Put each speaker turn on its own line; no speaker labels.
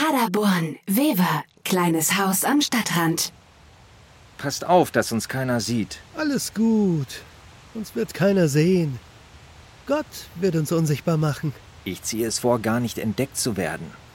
Paderborn, Wever, kleines Haus am Stadtrand.
Passt auf, dass uns keiner sieht.
Alles gut. Uns wird keiner sehen. Gott wird uns unsichtbar machen.
Ich ziehe es vor, gar nicht entdeckt zu werden.